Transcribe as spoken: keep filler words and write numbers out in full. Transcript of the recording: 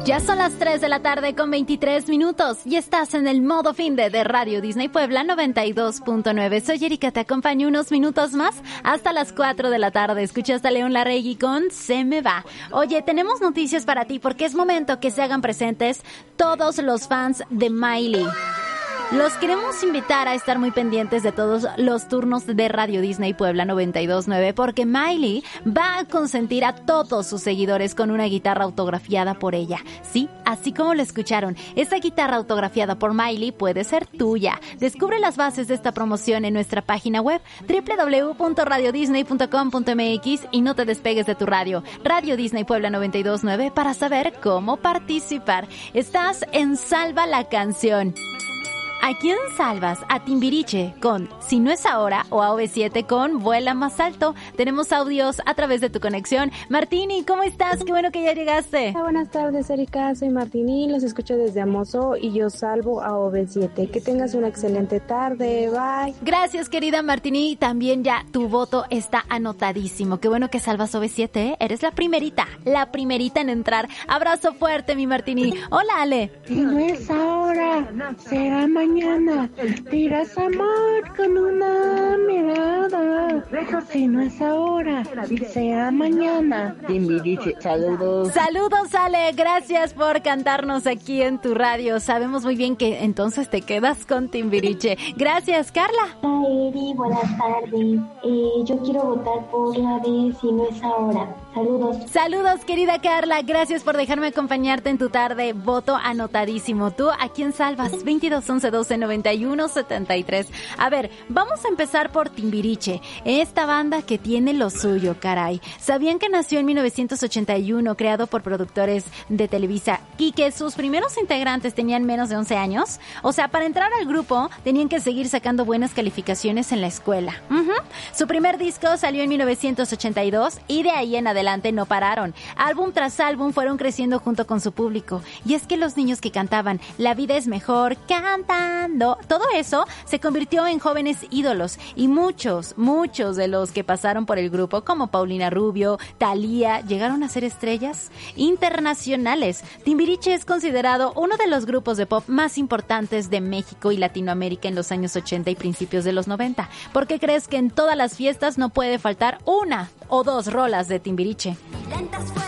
Ya son las tres de la tarde con veintitrés minutos y estás en el modo finde de Radio Disney Puebla noventa y dos punto nueve. Soy Erika, te acompaño unos minutos más hasta las cuatro de la tarde. Escuchaste a León Larregui con Se Me Va. Oye, tenemos noticias para ti porque es momento que se hagan presentes todos los fans de Miley. Los queremos invitar a estar muy pendientes de todos los turnos de Radio Disney Puebla noventa y dos punto nueve porque Miley va a consentir a todos sus seguidores con una guitarra autografiada por ella. Sí, así como lo escucharon, esta guitarra autografiada por Miley puede ser tuya. Descubre las bases de esta promoción en nuestra página web doble u doble u doble u punto radio disney punto com punto m x y no te despegues de tu radio. Radio Disney Puebla noventa y dos punto nueve para saber cómo participar. Estás en Salva la Canción. ¿A quién salvas? A Timbiriche con Si No Es Ahora o a O V siete con Vuela Más Alto. Tenemos audios a través de tu conexión. Martini, ¿cómo estás? Qué bueno que ya llegaste. Hola, buenas tardes, Erika. Soy Martini, los escucho desde Amozo y yo salvo a O V siete. Que tengas una excelente tarde. Bye. Gracias, querida Martini. También ya tu voto está anotadísimo. Qué bueno que salvas O V siete, ¿eh? Eres la primerita, la primerita en entrar. Abrazo fuerte, mi Martini. Hola, Ale. Si no es ahora, será mañana. Mañana dirás amor con una mirada. Si no es ahora, sea mañana. Timbiriche, saludos. Saludos, Ale. Gracias por cantarnos aquí en tu radio. Sabemos muy bien que entonces te quedas con Timbiriche. Gracias, Carla. Hola, Eri. Buenas tardes. Eh, yo quiero votar por la de Si No Es Ahora. Saludos. Saludos, querida Carla. Gracias por dejarme acompañarte en tu tarde. Voto anotadísimo. ¿Tú a quién salvas? veintidós once doce noventa y uno setenta y tres. A ver, vamos a empezar por Timbiriche. Esta banda que tiene lo suyo, caray. ¿Sabían que nació en mil novecientos ochenta y uno, creado por productores de Televisa, y que sus primeros integrantes tenían menos de once años? O sea, para entrar al grupo tenían que seguir sacando buenas calificaciones en la escuela. Uh-huh. Su primer disco salió en mil novecientos ochenta y dos y de ahí en adelante no pararon. Álbum tras álbum fueron creciendo junto con su público. Y es que los niños que cantaban La vida es mejor cantando, todo eso se convirtió en jóvenes ídolos. Y muchos, muchos de los que pasaron por el grupo, como Paulina Rubio, Thalía, llegaron a ser estrellas internacionales. Timbiriche es considerado uno de los grupos de pop más importantes de México y Latinoamérica en los años ochenta y principios de los noventa. ¿Por qué crees que en todas las fiestas no puede faltar una o dos rolas de Timbiriche?